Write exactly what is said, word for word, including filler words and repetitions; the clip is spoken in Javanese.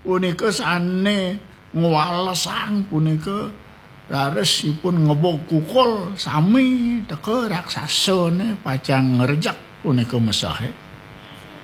punika sane ngwalesang punika laresipun ngebok kukul sami teka raksasane pacang ngerjak punika mesahe.